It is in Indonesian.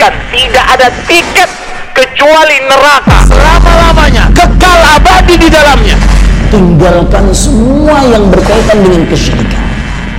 kebaikan, tidak ada tiket kecuali neraka selama-lamanya, kekal abadi di dalamnya. Tinggalkan semua yang berkaitan dengan kesyirikan.